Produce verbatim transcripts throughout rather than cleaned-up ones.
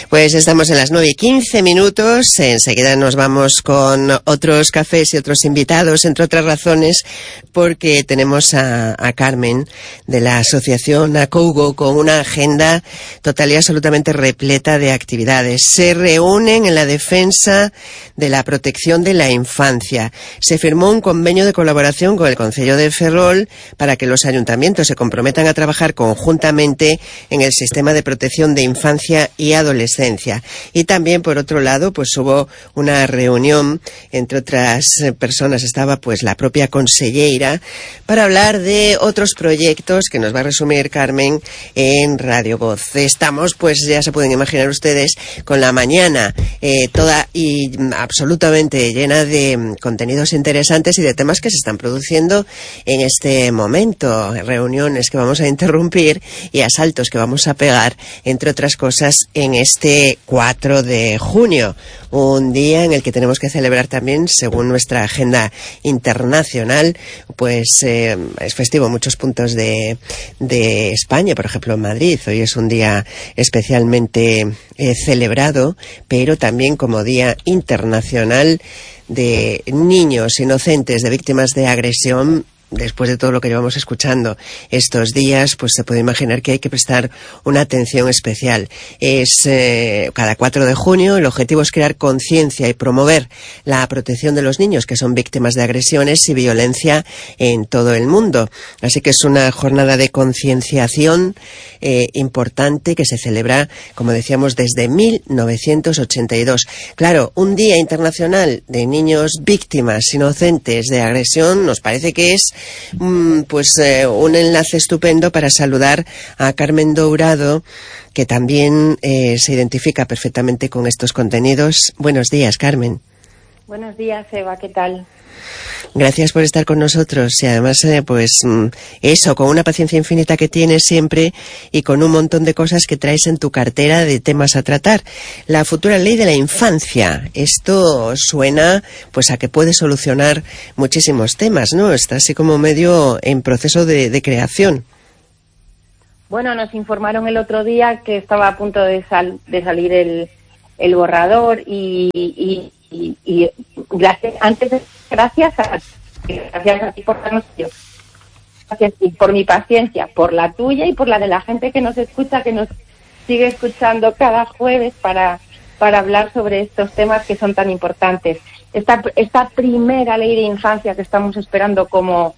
Pues estamos en las nueve y quince minutos. Enseguida nos vamos con otros cafés y otros invitados, entre otras razones, porque tenemos a, a Carmen de la asociación Acougo con una agenda total y absolutamente repleta de actividades. Se reúnen en la defensa de la protección de la infancia. Se firmó un convenio de colaboración con el Concello de Ferrol para que los ayuntamientos se comprometan a trabajar conjuntamente en el sistema de protección de infancia y adolescencia. Y también, por otro lado, pues hubo una reunión, entre otras personas estaba pues la propia consellera, para hablar de otros proyectos que nos va a resumir Carmen en Radio Voz. Estamos, pues ya se pueden imaginar ustedes, con la mañana eh, toda y absolutamente llena de contenidos interesantes y de temas que se están produciendo en este momento. Reuniones que vamos a interrumpir y asaltos que vamos a pegar, entre otras cosas, en este cuatro de junio, un día en el que tenemos que celebrar también, según nuestra agenda internacional, pues eh, es festivo en muchos puntos de, de España, por ejemplo en Madrid. Hoy es un día especialmente eh, celebrado, pero también como Día Internacional de Niños Inocentes de Víctimas de Agresión. Después de todo lo que llevamos escuchando estos días, pues se puede imaginar que hay que prestar una atención especial. Es eh, cada cuatro de junio, el objetivo es crear conciencia y promover la protección de los niños que son víctimas de agresiones y violencia en todo el mundo. Así que es una jornada de concienciación eh, importante que se celebra, como decíamos, desde mil novecientos ochenta y dos. Claro, un Día Internacional de Niños Víctimas Inocentes de Agresión nos parece que es pues eh, un enlace estupendo para saludar a Carmen Dourado, que también eh, se identifica perfectamente con estos contenidos. Buenos días, Carmen. Buenos días, Eva, ¿qué tal? Gracias por estar con nosotros y además, eh, pues eso, con una paciencia infinita que tienes siempre y con un montón de cosas que traes en tu cartera de temas a tratar. La futura ley de la infancia, esto suena pues a que puede solucionar muchísimos temas, ¿no? Está así como medio en proceso de, de creación. Bueno, nos informaron el otro día que estaba a punto de, sal, de salir el, el borrador y, y, y, y gracias, antes de Gracias a, gracias a ti por darnos yo. Gracias y por mi paciencia, por la tuya y por la de la gente que nos escucha, que nos sigue escuchando cada jueves para, para hablar sobre estos temas que son tan importantes. Esta, esta primera ley de infancia que estamos esperando como...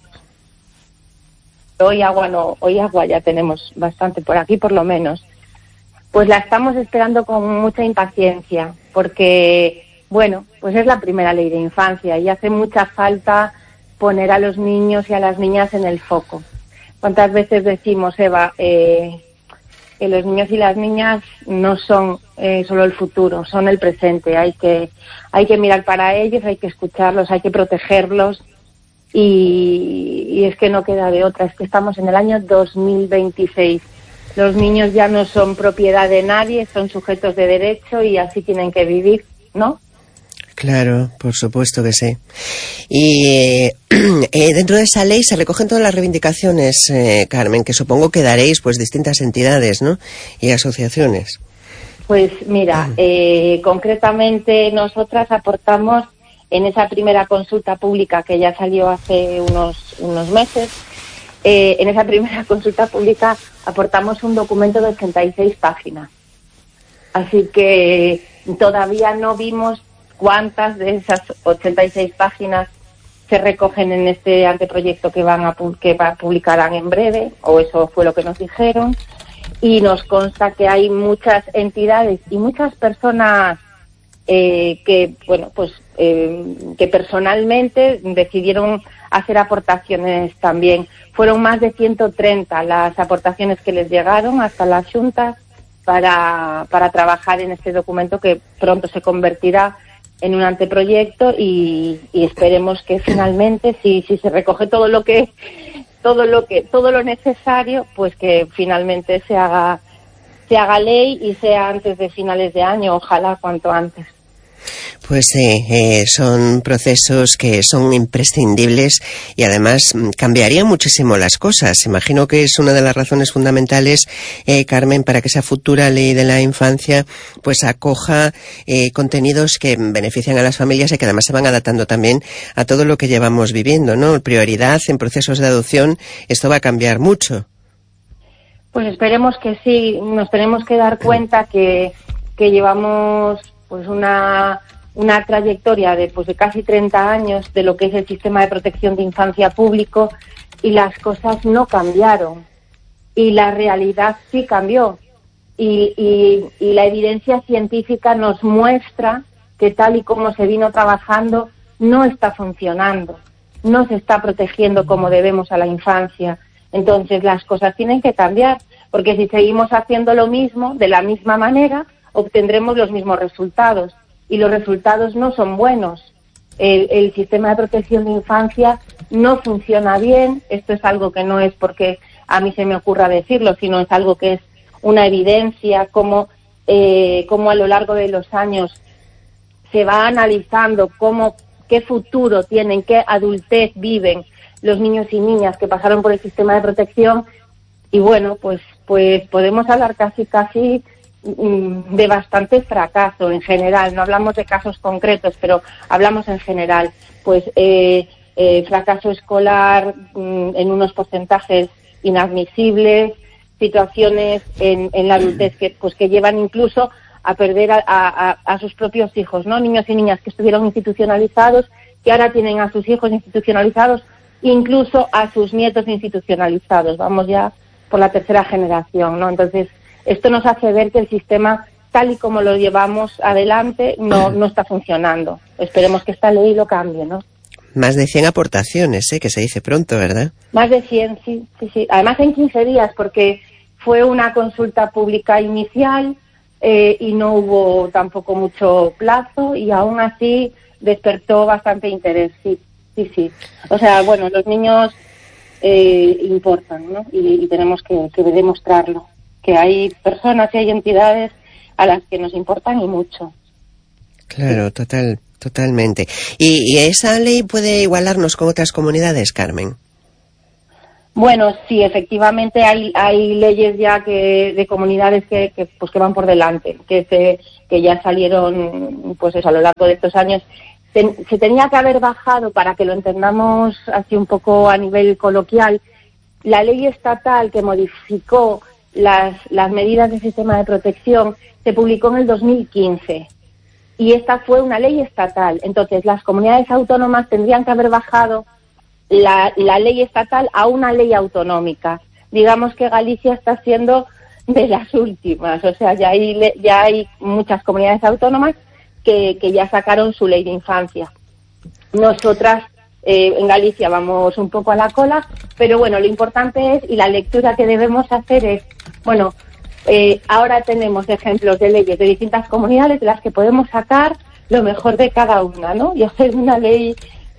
Hoy agua no, hoy agua ya tenemos bastante por aquí por lo menos. Pues la estamos esperando con mucha impaciencia porque... Bueno, pues es la primera ley de infancia y hace mucha falta poner a los niños y a las niñas en el foco. ¿Cuántas veces decimos, Eva, eh, que los niños y las niñas no son eh, solo el futuro, son el presente? Hay que, hay que mirar para ellos, hay que escucharlos, hay que protegerlos y, y es que no queda de otra, es que estamos en el año dos mil veintiséis. Los niños ya no son propiedad de nadie, son sujetos de derecho y así tienen que vivir, ¿no? Claro, por supuesto que sí. Y eh, eh, dentro de esa ley se recogen todas las reivindicaciones, eh, Carmen, que supongo que daréis pues distintas entidades, ¿no? Y asociaciones. Pues mira, eh, concretamente nosotras aportamos en esa primera consulta pública que ya salió hace unos, unos meses, eh, en esa primera consulta pública aportamos un documento de ochenta y seis páginas. Así que todavía no vimos cuántas de esas ochenta y seis páginas se recogen en este anteproyecto que van a que publicarán en breve, o eso fue lo que nos dijeron, y nos consta que hay muchas entidades y muchas personas eh, que, bueno, pues eh, que personalmente decidieron hacer aportaciones también. Fueron más de ciento treinta las aportaciones que les llegaron hasta las juntas para, para trabajar en este documento que pronto se convertirá en un anteproyecto y, y esperemos que finalmente, si, si se recoge todo lo que todo lo que todo lo necesario, pues que finalmente se haga se haga ley y sea antes de finales de año, ojalá cuanto antes. Pues sí, eh, son procesos que son imprescindibles y además cambiarían muchísimo las cosas. Imagino que es una de las razones fundamentales, eh, Carmen, para que esa futura ley de la infancia pues acoja eh, contenidos que benefician a las familias y que además se van adaptando también a todo lo que llevamos viviendo, ¿no? Prioridad en procesos de adopción, esto va a cambiar mucho. Pues esperemos que sí, nos tenemos que dar cuenta que, que llevamos pues una... una trayectoria de, pues, de casi treinta años de lo que es el sistema de protección de infancia público y las cosas no cambiaron y la realidad sí cambió y, y, y la evidencia científica nos muestra que tal y como se vino trabajando no está funcionando, no se está protegiendo como debemos a la infancia. Entonces las cosas tienen que cambiar, porque si seguimos haciendo lo mismo de la misma manera obtendremos los mismos resultados. Y los resultados no son buenos. El, el sistema de protección de infancia no funciona bien. Esto es algo que no es porque a mí se me ocurra decirlo, sino es algo que es una evidencia, como, eh, como a lo largo de los años se va analizando cómo, qué futuro tienen, qué adultez viven los niños y niñas que pasaron por el sistema de protección. Y bueno, pues, pues podemos hablar casi, casi... de bastante fracaso en general, no hablamos de casos concretos, pero hablamos en general, pues eh, eh, fracaso escolar mm, en unos porcentajes inadmisibles, situaciones en, en la adultez que pues que llevan incluso a perder a, a, a sus propios hijos, ¿no? Niños y niñas que estuvieron institucionalizados, que ahora tienen a sus hijos institucionalizados, incluso a sus nietos institucionalizados, vamos ya por la tercera generación, ¿no? Entonces esto nos hace ver que el sistema, tal y como lo llevamos adelante, no, no está funcionando. Esperemos que esta ley lo cambie, ¿no? Más de cien aportaciones, ¿eh? Que se dice pronto, ¿verdad? Más de cien, sí, sí, sí. Además en quince días, porque fue una consulta pública inicial eh, y no hubo tampoco mucho plazo y aún así despertó bastante interés, sí, sí, sí. O sea, bueno, los niños eh, importan, ¿no? Y, y tenemos que, que demostrarlo. Que hay personas y hay entidades a las que nos importan y mucho. Claro, total, totalmente. ¿Y, y esa ley puede igualarnos con otras comunidades, Carmen? Bueno, sí, efectivamente hay hay leyes ya que de comunidades que, que pues que van por delante, que se que ya salieron pues eso a lo largo de estos años. Se, se tenía que haber bajado, para que lo entendamos así un poco a nivel coloquial, la ley estatal que modificó Las, las medidas del sistema de protección se publicó en el dos mil quince y esta fue una ley estatal. Entonces las comunidades autónomas tendrían que haber bajado la, la ley estatal a una ley autonómica. Digamos que Galicia está siendo de las últimas, o sea, ya hay, ya hay muchas comunidades autónomas que, que ya sacaron su ley de infancia. Nosotras Eh, en Galicia vamos un poco a la cola, pero bueno, lo importante es, y la lectura que debemos hacer es, bueno, eh, ahora tenemos ejemplos de leyes de distintas comunidades de las que podemos sacar lo mejor de cada una, ¿no? Y hacer una ley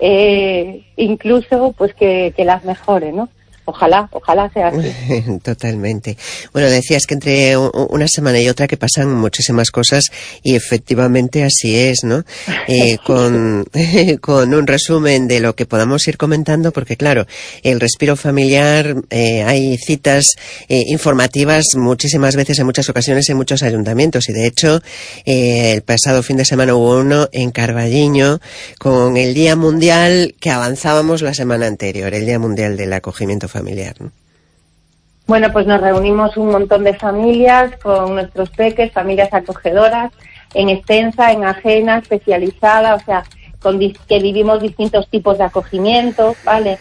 eh, incluso pues que, que las mejore, ¿no? Ojalá, ojalá sea así. Totalmente. Bueno, decías que entre una semana y otra que pasan muchísimas cosas y efectivamente así es, ¿no? Eh, con, con un resumen de lo que podamos ir comentando, porque claro, el respiro familiar, eh, hay citas eh, informativas muchísimas veces, en muchas ocasiones, en muchos ayuntamientos y de hecho eh, el pasado fin de semana hubo uno en Carballiño con el Día Mundial que avanzábamos la semana anterior, el Día Mundial del Acogimiento familiar, ¿no? Bueno, pues nos reunimos un montón de familias con nuestros peques, familias acogedoras, en extensa, en ajena, especializada, o sea, con dis- que vivimos distintos tipos de acogimiento, ¿vale?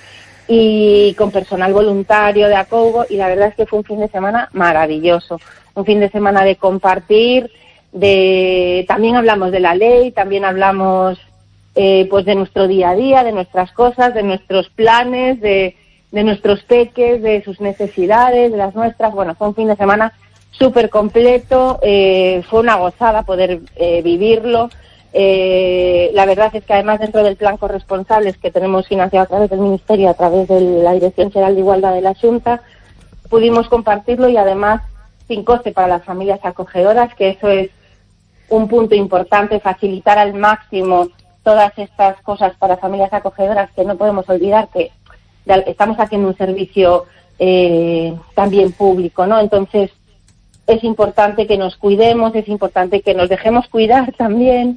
Y con personal voluntario de Acougo, y la verdad es que fue un fin de semana maravilloso, un fin de semana de compartir, de también hablamos de la ley, también hablamos eh, pues de nuestro día a día, de nuestras cosas, de nuestros planes, de de nuestros peques, de sus necesidades, de las nuestras. Bueno, fue un fin de semana súper completo, eh, fue una gozada poder eh, vivirlo. Eh, la verdad es que además dentro del plan corresponsables que tenemos financiado a través del Ministerio, a través de la Dirección General de Igualdad de la Xunta, pudimos compartirlo y además sin coste para las familias acogedoras, que eso es un punto importante, facilitar al máximo todas estas cosas para familias acogedoras, que no podemos olvidar que estamos haciendo un servicio eh, también público, ¿no? Entonces, es importante que nos cuidemos, es importante que nos dejemos cuidar también,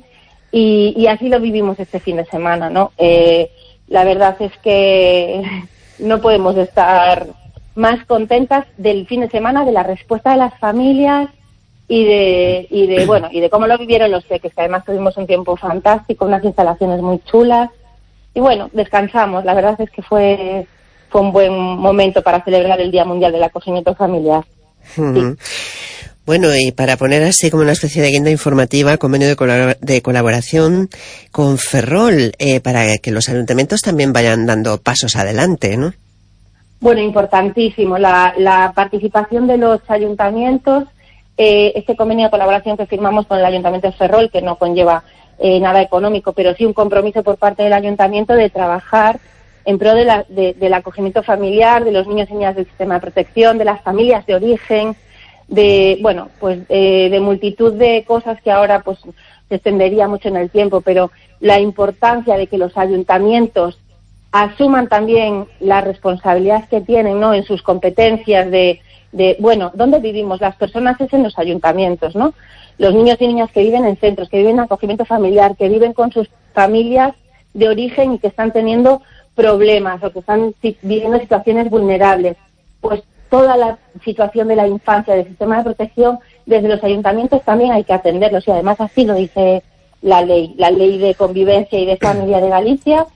y, y así lo vivimos este fin de semana, ¿no? Eh, la verdad es que no podemos estar más contentas del fin de semana, de la respuesta de las familias y de, y de bueno, y de cómo lo vivieron los peques, que además tuvimos un tiempo fantástico, unas instalaciones muy chulas, y bueno, descansamos. La verdad es que fue, fue un buen momento para celebrar el Día Mundial del Acogimiento Familiar. Uh-huh. Sí. Bueno, y para poner así como una especie de guinda informativa, convenio de, colab- de colaboración con Ferrol, eh, para que los ayuntamientos también vayan dando pasos adelante, ¿no? Bueno, importantísimo la, la participación de los ayuntamientos. Eh, este convenio de colaboración que firmamos con el Ayuntamiento de Ferrol, que no conlleva eh, nada económico, pero sí un compromiso por parte del Ayuntamiento de trabajar en pro de la, de, del acogimiento familiar, de los niños y niñas del sistema de protección, de las familias de origen, de, bueno, pues eh, de multitud de cosas que ahora pues se extendería mucho en el tiempo, pero la importancia de que los ayuntamientos asuman también las responsabilidades que tienen, ¿no?, en sus competencias de, de, bueno, ¿dónde vivimos? Las personas es en los ayuntamientos, ¿no? Los niños y niñas que viven en centros, que viven en acogimiento familiar, que viven con sus familias de origen y que están teniendo problemas o que están viviendo situaciones vulnerables. Pues toda la situación de la infancia, del sistema de protección, desde los ayuntamientos también hay que atenderlos, y además así lo dice la ley, la ley de convivencia y de familia de Galicia.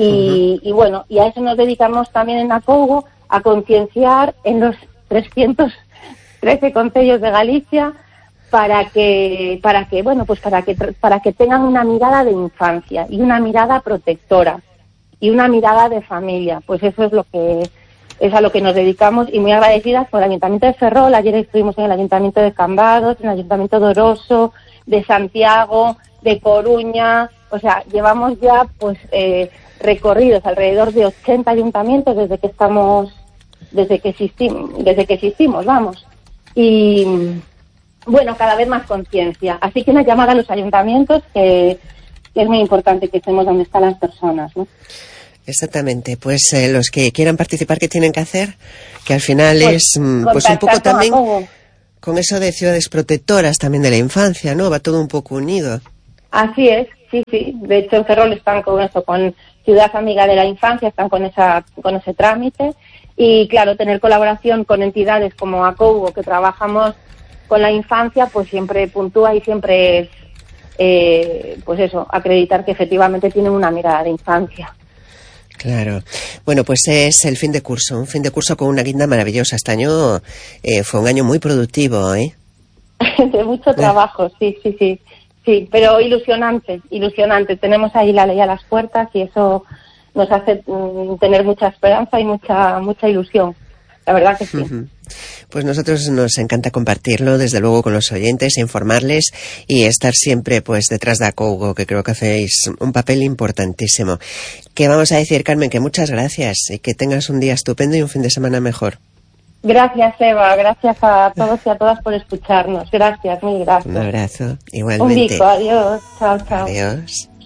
Y, uh-huh. y bueno, y a eso nos dedicamos también en Acougo, a concienciar en los trescientos trece concellos de Galicia para que, para que, bueno, pues para que, para que tengan una mirada de infancia y una mirada protectora y una mirada de familia. Pues eso es lo que es a lo que nos dedicamos, y muy agradecidas por el Ayuntamiento de Ferrol. Ayer estuvimos en el Ayuntamiento de Cambados, en el Ayuntamiento de Oroso, de Santiago, de Coruña. O sea, llevamos ya pues eh, recorridos alrededor de ochenta ayuntamientos desde que estamos, desde que existimos, desde que existimos, vamos. Y bueno, cada vez más conciencia. Así que una llamada a los ayuntamientos, que, que es muy importante que estemos donde están las personas, ¿no? Exactamente. Pues eh, los que quieran participar, ¿qué tienen que hacer? Que al final pues, es pues un poco también con eso de ciudades protectoras también de la infancia, ¿no? Va todo un poco unido. Así es. Sí, sí. De hecho, en Ferrol están con eso, con Ciudad Amiga de la Infancia, están con esa, con ese trámite. Y claro, tener colaboración con entidades como Acougo, que trabajamos con la infancia, pues siempre puntúa y siempre es, eh, pues eso, acreditar que efectivamente tienen una mirada de infancia. Claro. Bueno, pues es el fin de curso, un fin de curso con una guinda maravillosa. Este año eh, fue un año muy productivo, ¿eh? De mucho trabajo, sí, sí, sí. Sí, pero ilusionante, ilusionante. Tenemos ahí la ley a las puertas y eso nos hace mm, tener mucha esperanza y mucha mucha ilusión. La verdad que sí. Uh-huh. Pues nosotros nos encanta compartirlo, desde luego, con los oyentes, informarles y estar siempre pues detrás de Acougo, que creo que hacéis un papel importantísimo. ¿Qué vamos a decir, Carmen? Que muchas gracias y que tengas un día estupendo y un fin de semana mejor. Gracias, Eva. Gracias a todos y a todas por escucharnos. Gracias, mil gracias. Un abrazo, igualmente. Un bico, adiós. Chao, chao. Adiós.